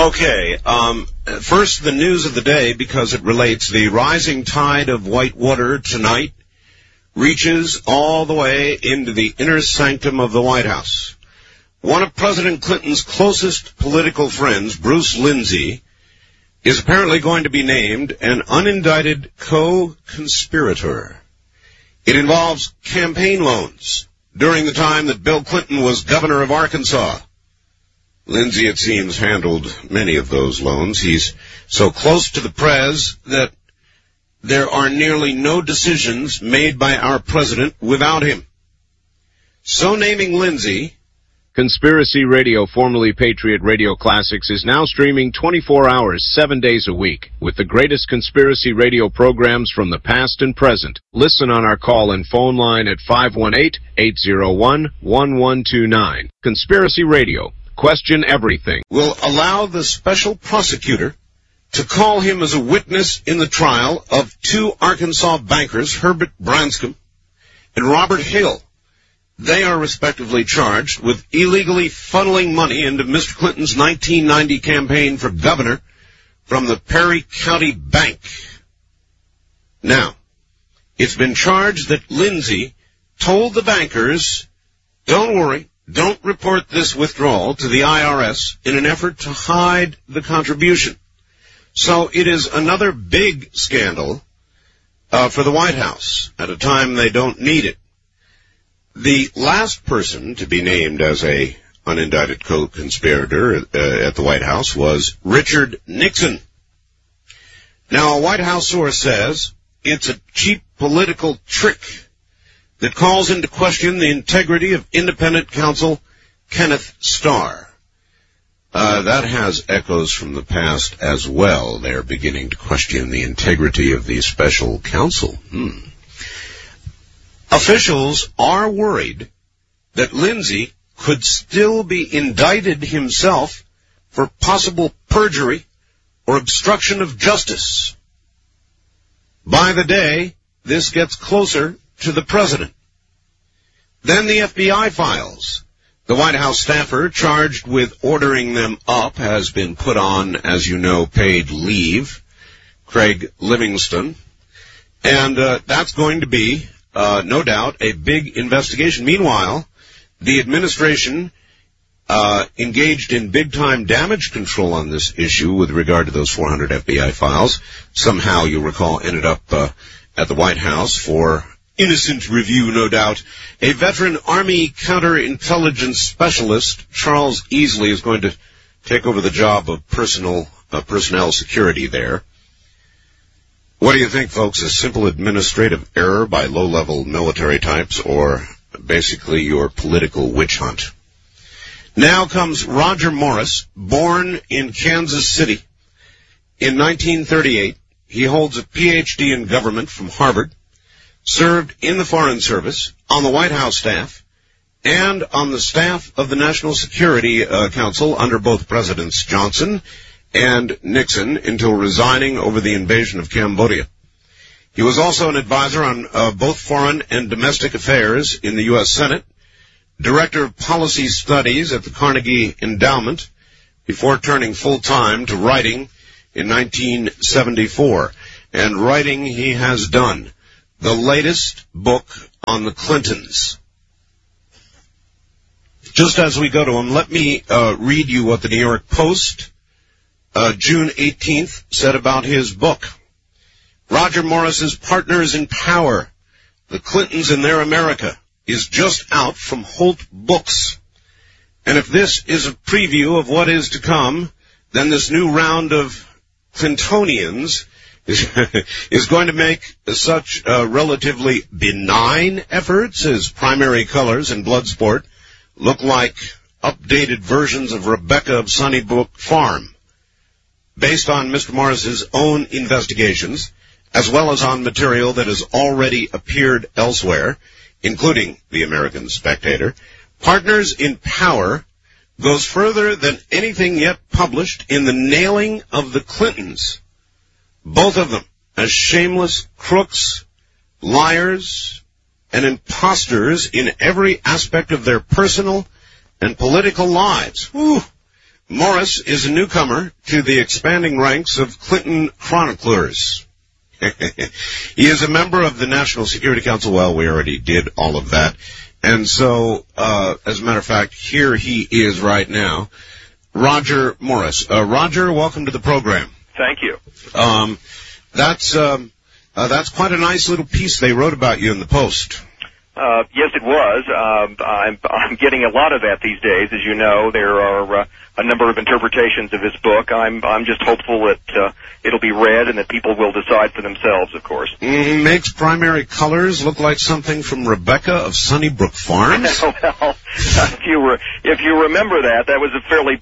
Well, okay. First, the news of the day, because it relates. The rising tide of white water tonight reaches all the way into the inner sanctum of the White House. One of President Clinton's closest political friends, Bruce Lindsay, is apparently going to be named an unindicted co-conspirator. It involves campaign loans during the time that Bill Clinton was governor of Arkansas. Lindsay, it seems, handled many of those loans. He's so close to the prez that there are nearly no decisions made by our president without him. So naming Lindsay, Conspiracy Radio, formerly Patriot Radio Classics, is now streaming 24 hours, 7 days a week, with the greatest conspiracy radio programs from the past and present. Listen on our call and phone line at 518-801-1129. Conspiracy Radio. Question everything. Will allow the special prosecutor to call him as a witness in the trial of two Arkansas bankers, Herbert Branscombe and Robert Hill. They are respectively charged with illegally funneling money into Mr. Clinton's 1990 campaign for governor from the Perry County Bank. Now, it's been charged that Lindsay told the bankers, don't worry, don't report this withdrawal to the IRS in an effort to hide the contribution. So it is another big scandal for the White House at a time they don't need it. The last person to be named as a unindicted co-conspirator at the White House was Richard Nixon. Now, a White House source says it's a cheap political trick that calls into question the integrity of independent counsel Kenneth Starr. That has echoes from the past as well. They're beginning to question the integrity of the special counsel. Officials are worried that Lindsay could still be indicted himself for possible perjury or obstruction of justice. By the day, this gets closer to the president. Then the FBI files. The White House staffer charged with ordering them up has been put on, as you know, paid leave, Craig Livingston. And that's going to be, no doubt, a big investigation. Meanwhile, the administration engaged in big-time damage control on this issue with regard to those 400 FBI files. Somehow, you recall, ended up at the White House for innocent review, no doubt. A veteran Army counterintelligence specialist, Charles Easley, is going to take over the job of personnel security there. What do you think, folks? A simple administrative error by low-level military types, or basically your political witch hunt? Now comes Roger Morris, born in Kansas City in 1938. He holds a Ph.D. in government from Harvard, served in the Foreign Service, on the White House staff, and on the staff of the National Security Council under both Presidents Johnson and Nixon until resigning over the invasion of Cambodia. He was also an advisor on both foreign and domestic affairs in the U.S. Senate, director of policy studies at the Carnegie Endowment, before turning full-time to writing in 1974. And writing he has done. The latest book on the Clintons. Just as we go to him, let me read you what the New York Post, June 18th, said about his book. Roger Morris's Partners in Power, The Clintons and Their America, is just out from Holt Books. And if this is a preview of what is to come, then this new round of Clintonians is going to make such relatively benign efforts as primary colors and Bloodsport look like updated versions of Rebecca of Sunnybrook Farm, based on Mr. Morris's own investigations, as well as on material that has already appeared elsewhere, including the American Spectator. Partners in Power goes further than anything yet published in the nailing of the Clintons, both of them as shameless crooks, liars, and imposters in every aspect of their personal and political lives. Whew. Morris is a newcomer to the expanding ranks of Clinton chroniclers. He is a member of the National Security Council. Well, we already did all of that. And so, as a matter of fact, here he is right now. Roger Morris. Roger, welcome to the program. Thank you. That's quite a nice little piece they wrote about you in the Post. Yes, it was. I'm getting a lot of that these days. As you know, there are a number of interpretations of this book. I'm just hopeful that it'll be read and that people will decide for themselves, of course. Makes Primary Colors look like something from Rebecca of Sunnybrook Farms? Well, if you remember that was a fairly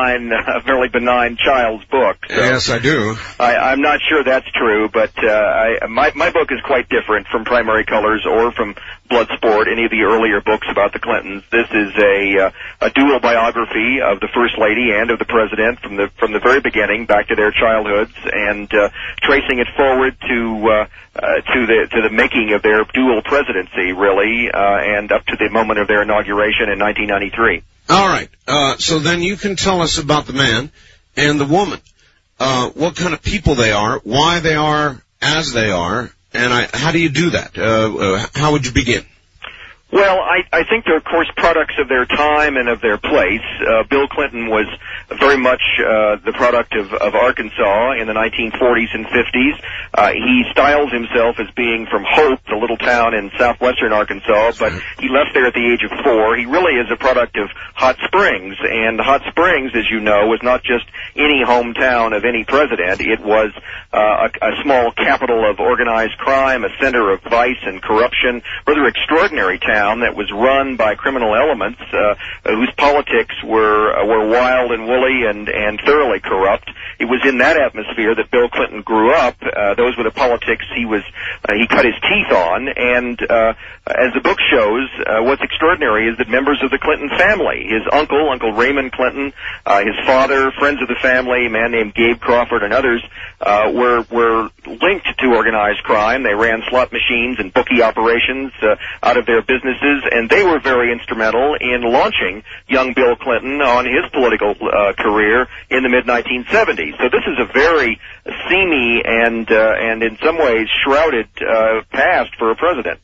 benign child's book. So yes, I do. I'm not sure that's true, but my book is quite different from Primary Colors or from Bloodsport, any of the earlier books about the Clintons. This is a dual biography of the First Lady and of the President from the very beginning back to their childhoods, and tracing it forward to the making of their dual presidency, really, and up to the moment of their inauguration in 1993. All right. So then you can tell us about the man and the woman, what kind of people they are, why they are as they are, and how do you do that? How would you begin? Well, I think they're, of course, products of their time and of their place. Bill Clinton was very much the product of Arkansas in the 1940s and 50s. He styles himself as being from Hope, the little town in southwestern Arkansas, but he left there at the age of 4. He really is a product of Hot Springs, and Hot Springs, as you know, was not just any hometown of any president. It was a small capital of organized crime, a center of vice and corruption, rather extraordinary town that was run by criminal elements whose politics were wild and woolly and thoroughly corrupt. It was in that atmosphere that Bill Clinton grew up. Those were the politics he cut his teeth on, and as the book shows, what's extraordinary is that members of the Clinton family, his Uncle Raymond Clinton, his father, friends of the family, a man named Gabe Crawford, and others, were linked to organized crime. They ran slot machines and bookie operations out of their businesses, and they were very instrumental in launching young Bill Clinton on his political career in the mid-1970s. So this is a very seamy and in some ways shrouded past for a president.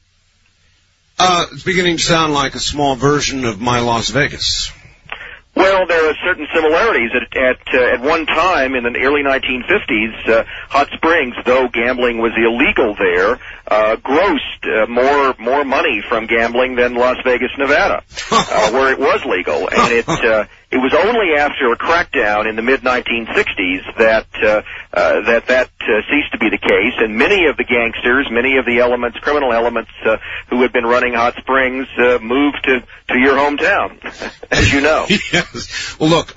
It's beginning to sound like a small version of My Las Vegas. Well, there are certain similarities. At one time in the early 1950s, Hot Springs, though gambling was illegal there, grossed more money from gambling than Las Vegas, Nevada, where it was legal. And it was only after a crackdown in the mid-1960s that ceased to be the case, and many of the gangsters, many of the criminal elements who had been running Hot Springs moved to your hometown, as you know. Yes. Well, look,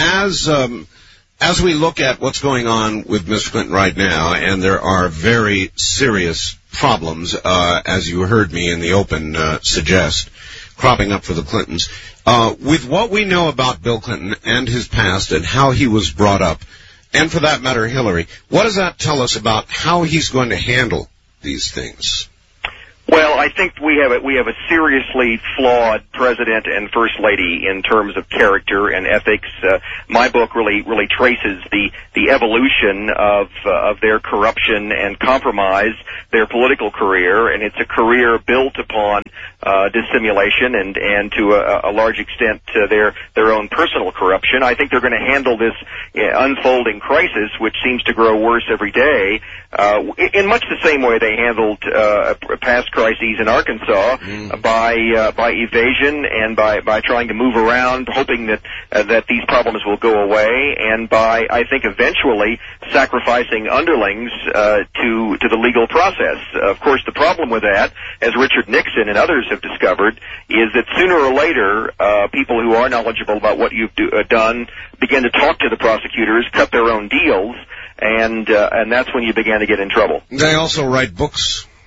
as we look at what's going on with Mr. Clinton right now, and there are very serious problems, as you heard me in the open suggest, cropping up for the Clintons. With what we know about Bill Clinton and his past and how he was brought up, and for that matter, Hillary, what does that tell us about how he's going to handle these things? Well, I think we have a seriously flawed president and first lady in terms of character and ethics. My book really traces the evolution of their corruption and compromise, their political career, and it's a career built upon dissimulation and to a large extent their own personal corruption. I think they're going to handle this unfolding crisis, which seems to grow worse every day, in much the same way they handled past crises in Arkansas, by evasion and by trying to move around, hoping that these problems will go away, and by, I think, eventually sacrificing underlings to the legal process. Of course, the problem with that, as Richard Nixon and others have discovered, is that sooner or later, people who are knowledgeable about what you've done begin to talk to the prosecutors, cut their own deals, and that's when you began to get in trouble. They also write books.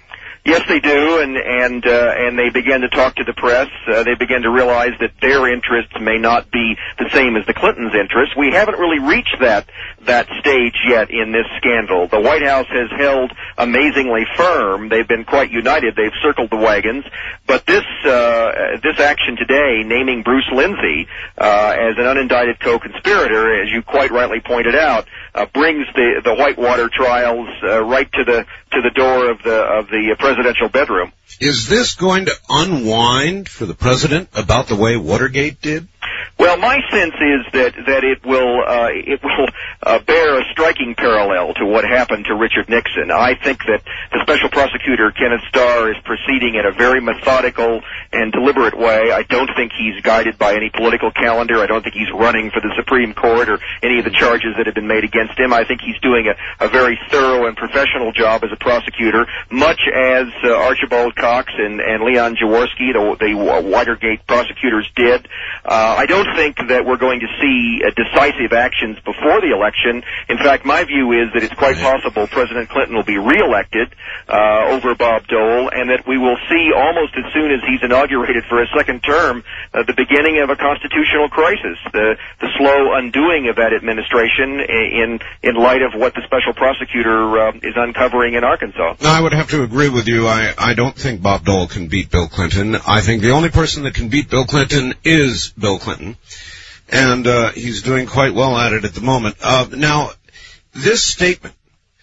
Yes, they do, and they begin to talk to the press. They begin to realize that their interests may not be the same as the Clintons' interests. We haven't really reached that stage yet in this scandal. The White House has held amazingly firm. They've been quite united. They've circled the wagons. But this action today, naming Bruce Lindsay as an unindicted co-conspirator, as you quite rightly pointed out, brings the Whitewater trials right to the door of the presidential bedroom. Is this going to unwind for the president about the way Watergate did? Well, my sense is that it will bear a striking parallel to what happened to Richard Nixon. I think that the special prosecutor Kenneth Starr is proceeding in a very methodical and deliberate way. I don't think he's guided by any political calendar. I don't think he's running for the Supreme Court or any of the charges that have been made against him. I think he's doing a very thorough and professional job as a prosecutor, much as Archibald Cox and Leon Jaworski, the Watergate prosecutors, did. I don't think that we're going to see decisive actions before the election. In fact, my view is that it's quite possible President Clinton will be reelected over Bob Dole, and that we will see almost as soon as he's inaugurated for a second term the beginning of a constitutional crisis, the slow undoing of that administration in light of what the special prosecutor is uncovering in Arkansas. I would have to agree with you. I don't think Bob Dole can beat Bill Clinton. I think the only person that can beat Bill Clinton is Bill Clinton. And he's doing quite well at it at the moment. Now, this statement,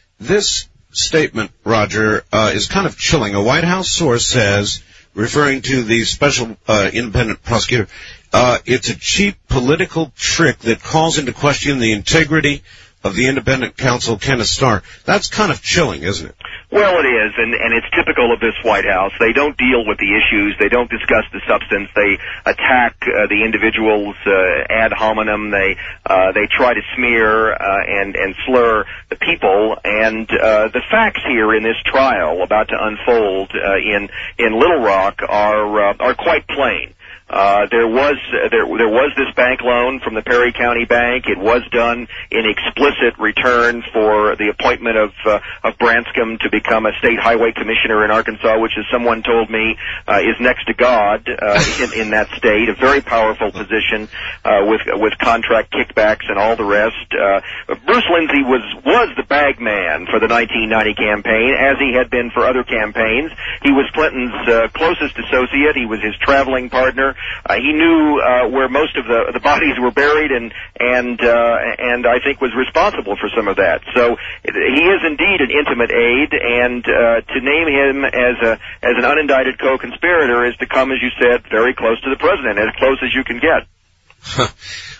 Roger, is kind of chilling. A White House source says, referring to the special independent prosecutor, it's a cheap political trick that calls into question the integrity of the independent counsel, Kenneth Starr. That's kind of chilling, isn't it? Well, it is, and it's typical of this White House. They don't deal with the issues. They don't discuss the substance. They attack the individuals ad hominem. They try to smear and slur the people. And the facts here in this trial about to unfold in Little Rock are quite plain. There was this bank loan from the Perry County Bank. It was done in explicit return for the appointment of Branscombe to become a state highway commissioner in Arkansas, which, as someone told me, is next to God in that state. A very powerful position with contract kickbacks and all the rest. Bruce Lindsay was the bag man for the 1990 campaign, as he had been for other campaigns. He was Clinton's closest associate. He was his traveling partner. He knew where most of the bodies were buried, and I think was responsible for some of that. So he is indeed an intimate aide, and to name him as an unindicted co-conspirator is to come, as you said, very close to the president, as close as you can get.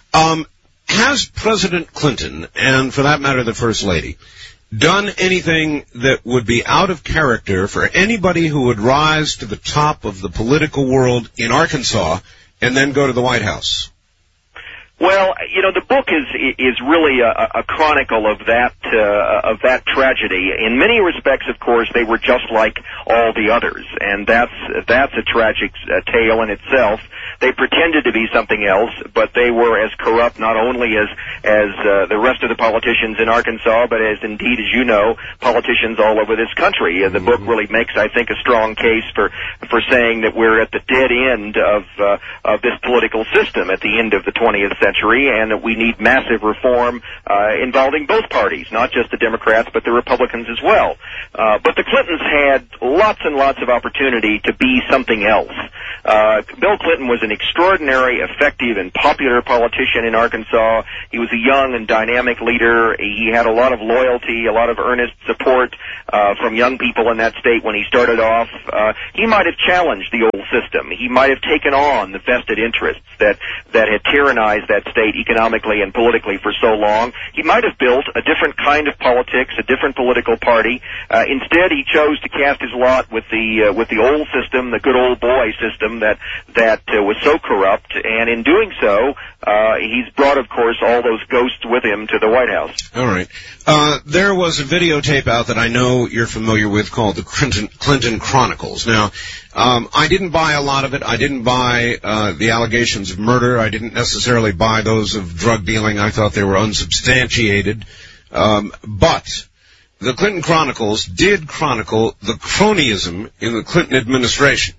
Has President Clinton, and for that matter the First Lady, done anything that would be out of character for anybody who would rise to the top of the political world in Arkansas and then go to the White House? Well, the book is really a chronicle of that tragedy. In many respects, of course, they were just like all the others, and that's a tragic tale in itself. They pretended to be something else, but they were as corrupt not only as the rest of the politicians in Arkansas, but as indeed, as you know, politicians all over this country. The book really makes, I think, a strong case for saying that we're at the dead end of this political system at the end of the 20th century, and that we need massive reform involving both parties, not just the Democrats, but the Republicans as well. But the Clintons had lots and lots of opportunity to be something else. Bill Clinton was an extraordinary, effective, and popular politician in Arkansas. He was a young and dynamic leader. He had a lot of loyalty, a lot of earnest support from young people in that state when he started off. He might have challenged the old system. He might have taken on the vested interests that had tyrannized that state economically and politically for so long. He might have built a different kind of politics, a different political party. Instead, he chose to cast his lot with the old system, the good old boy system that was so corrupt, and in doing so, he's brought, of course, all those ghosts with him to the White House. All right. There was a videotape out that I know you're familiar with called the Clinton Chronicles. Now, I didn't buy a lot of it. I didn't buy the allegations of murder. I didn't necessarily buy those of drug dealing. I thought they were unsubstantiated. But the Clinton Chronicles did chronicle the cronyism in the Clinton administration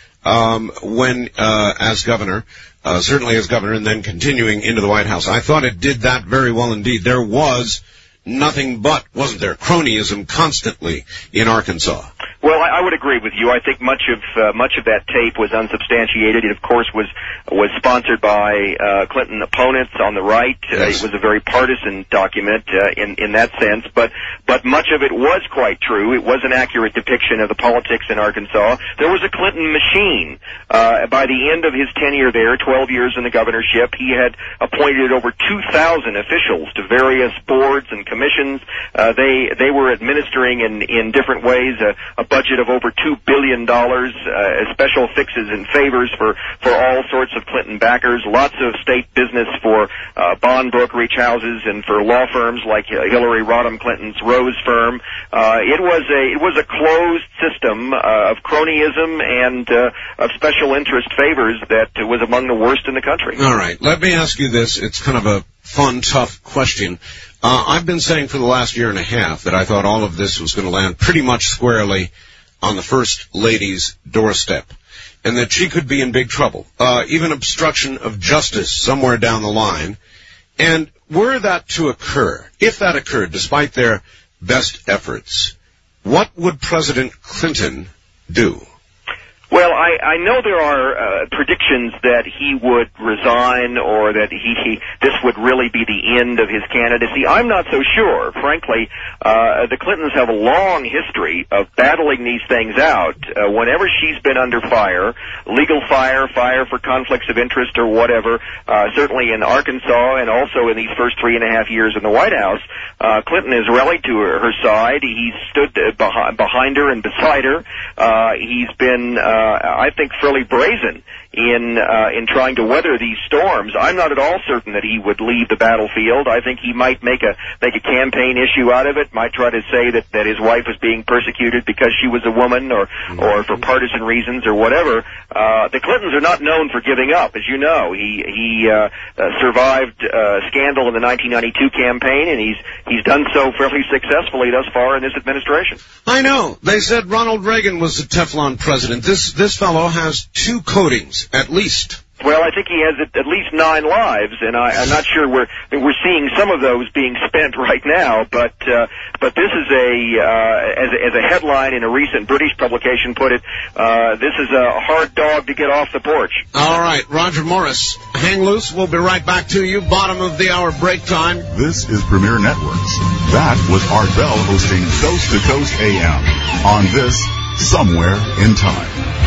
when, as governor, certainly as governor, and then continuing into the White House. I thought it did that very well indeed. There was nothing but, wasn't there, cronyism constantly in Arkansas. Well, I would agree with you. I think much of that tape was unsubstantiated. It, of course, was sponsored by Clinton opponents on the right. Yes. It was a very partisan document in that sense, but much of it was quite true. It was an accurate depiction of the politics in Arkansas. There was a Clinton machine. By the end of his tenure there, 12 years in the governorship, he had appointed over 2,000 officials to various boards and commissions. They were administering in different ways a budget of over $2 billion, special fixes and favors for all sorts of Clinton backers, lots of state business for bond brokerage houses and for law firms like Hillary Rodham Clinton's Rose firm. It was a closed system of cronyism and of special interest favors that was among the worst in the country. All right, let me ask you this. It's kind of a fun, tough question. I've been saying for the last year and a half that I thought all of this was going to land pretty much squarely on the First Lady's doorstep, and that she could be in big trouble, even obstruction of justice somewhere down the line. And were that to occur, if that occurred, despite their best efforts, what would President Clinton do? Well, I know there are predictions that he would resign or that this would really be the end of his candidacy. I'm not so sure. Frankly, the Clintons have a long history of battling these things out. Whenever she's been under fire, legal fire for conflicts of interest or whatever, certainly in Arkansas and also in these first 3.5 years in the White House, Clinton has rallied to her side. He's stood behind her and beside her. He's been I think fairly brazen in trying to weather these storms. I'm not at all certain that he would leave the battlefield. I think he might make a campaign issue out of it, might try to say that his wife was being persecuted because she was a woman or for partisan reasons or whatever. The Clintons are not known for giving up, as you know. He survived scandal in the 1992 campaign, and he's done so fairly successfully thus far in this administration. I know. They said Ronald Reagan was a Teflon president. This fellow has 2 coatings, at least. Well, I think he has at least 9 lives, and I'm not sure we're seeing some of those being spent right now. But this is as a headline in a recent British publication put it, this is a hard dog to get off the porch. All right, Roger Morris, hang loose. We'll be right back to you. Bottom of the hour break time. This is Premier Networks. That was Art Bell hosting Coast to Coast AM on this Somewhere in Time.